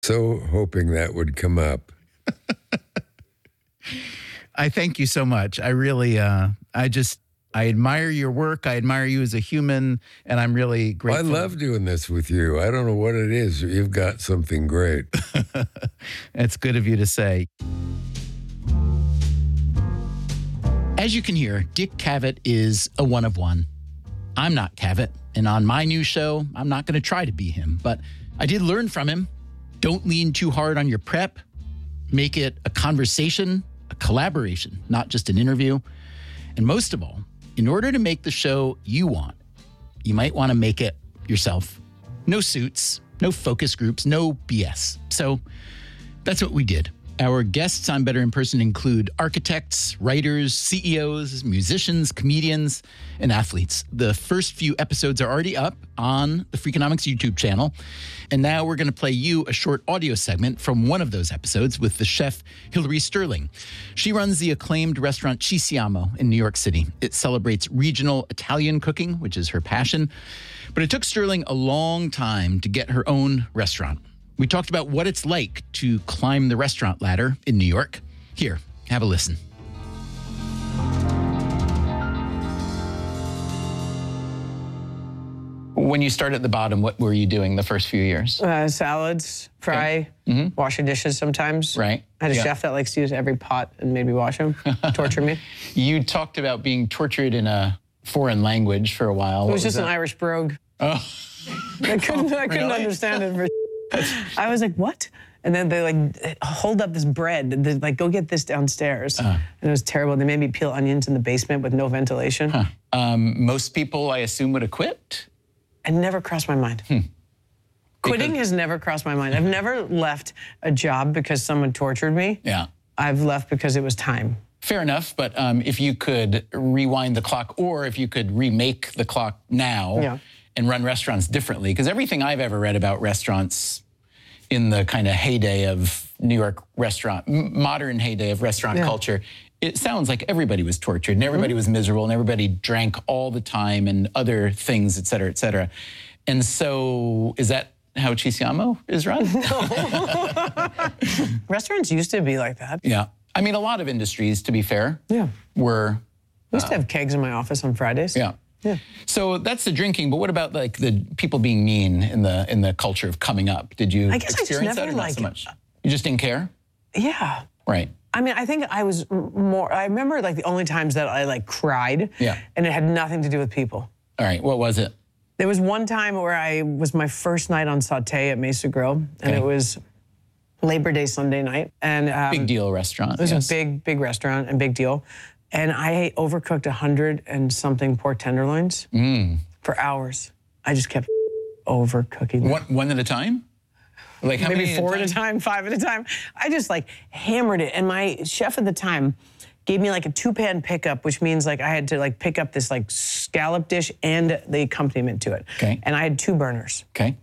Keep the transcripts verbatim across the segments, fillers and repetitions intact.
So hoping that would come up. I thank you so much. I really, uh, I just, I admire your work. I admire you as a human, and I'm really grateful. I love doing this with you. I don't know what it is. You've got something great. It's good of you to say. As you can hear, Dick Cavett is a one of one. I'm not Cavett, and on my new show, I'm not going to try to be him, but I did learn from him. Don't lean too hard on your prep. Make it a conversation, a collaboration, not just an interview. And most of all, in order to make the show you want, you might want to make it yourself. No suits, no focus groups, no B S. So that's what we did. Our guests on Better in Person include architects, writers, C E Os, musicians, comedians, and athletes. The first few episodes are already up on the Freakonomics YouTube channel. And now we're going to play you a short audio segment from one of those episodes with the chef Hilary Sterling. She runs the acclaimed restaurant Ci Siamo in New York City. It celebrates regional Italian cooking, which is her passion. But it took Sterling a long time to get her own restaurant. We talked about what it's like to climb the restaurant ladder in New York. Here, have a listen. When you started at the bottom, what were you doing the first few years? Uh, salads, fry, okay. mm-hmm. washing dishes sometimes. Right. I had a yeah. chef that likes to use every pot and made me wash them, torture me. You talked about being tortured in a foreign language for a while. It was, what was just that? an Irish brogue. Oh. I couldn't, oh, I couldn't really? understand it. For I was like, what? And then they like hold up this bread. They're like, go get this downstairs. Uh, and it was terrible. They made me peel onions in the basement with no ventilation. Huh. Um, most people, I assume, would have quit? It never crossed my mind. Hmm. Quitting because... has never crossed my mind. I've never left a job because someone tortured me. Yeah. I've left because it was time. Fair enough, but um, if you could rewind the clock, or if you could remake the clock now yeah. and run restaurants differently, because everything I've ever read about restaurants in the kind of heyday of New York restaurant, modern heyday of restaurant yeah. culture, it sounds like everybody was tortured and everybody mm-hmm. was miserable and everybody drank all the time and other things, et cetera, et cetera. And so is that how Ci Siamo is run? No. Restaurants used to be like that. Yeah. I mean, a lot of industries, to be fair, yeah. were... We used uh, to have kegs in my office on Fridays. Yeah. Yeah. So that's the drinking, but what about like the people being mean in the in the culture of coming up? Did you I guess experience I just never, that or not like, so much? You just didn't care? Yeah. Right. I mean, I think I was more, I remember like the only times that I like cried. Yeah. And it had nothing to do with people. All right, what was it? There was one time where I was my first night on Sauté at Mesa Grill, and okay. it was Labor Day Sunday night. And um, big deal restaurant. It was yes. a big, big restaurant and big deal. And I overcooked a hundred and something pork tenderloins mm. for hours. I just kept overcooking them. One, one at a time? Like how Maybe many four at at a time, five at a time. I just like hammered it. And my chef at the time gave me like a two-pan pickup, which means like I had to like pick up this like scallop dish and the accompaniment to it. Okay. And I had two burners. Okay.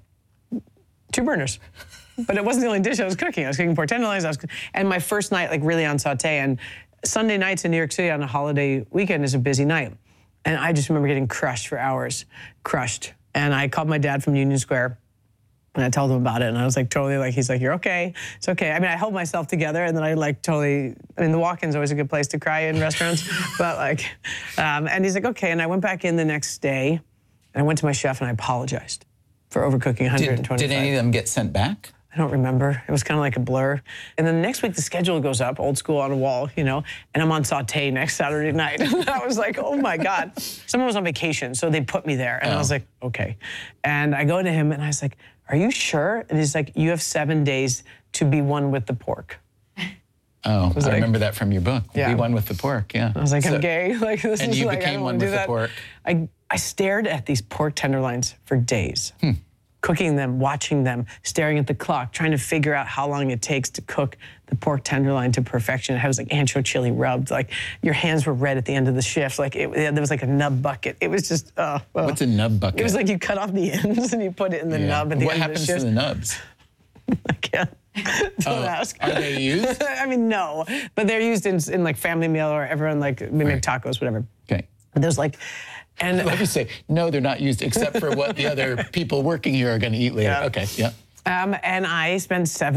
Two burners. But it wasn't the only dish I was cooking. I was cooking pork tenderloins. I was, and my first night like really on Sauté. And Sunday nights in New York City on a holiday weekend is a busy night. And I just remember getting crushed for hours, crushed. And I called my dad from Union Square and I told him about it. And I was like, totally like, he's like, you're okay. It's okay. I mean, I held myself together and then I like totally, I mean, the walk-in's always a good place to cry in restaurants. But like, um, and he's like, okay. And I went back in the next day and I went to my chef and I apologized for overcooking one hundred twenty-five. Did, did any of them get sent back? I don't remember. It was kind of like a blur. And then next week, the schedule goes up, old school on a wall, you know, and I'm on Sauté next Saturday night. And I was like, oh my God. Someone was on vacation, so they put me there. And oh. I was like, okay. And I go to him and I was like, are you sure? And he's like, you have seven days to be one with the pork. Oh, I, I like, remember that from your book. Yeah. Be one with the pork, yeah. I was like, so, I'm gay. Like, this and is you like, became I don't one wanna with do the that. pork. I, I stared at these pork tenderloins for days. Hmm. Cooking them, watching them, staring at the clock, trying to figure out how long it takes to cook the pork tenderloin to perfection. It was like ancho chili rubbed. Like your hands were red at the end of the shift. Like it, there was like a nub bucket. It was just, uh, uh, what's a nub bucket? It was like you cut off the ends and you put it in the yeah. nub at the what end of the shift. What happens to the nubs? I can't. Don't oh, ask. Are they used? I mean, no, but they're used in, in like family meal or everyone like, we make tacos, whatever. Okay. But there's like, and let me say, no, they're not used except for what the other people working here are going to eat later. Yeah. Okay, yeah. Um, and I spend seven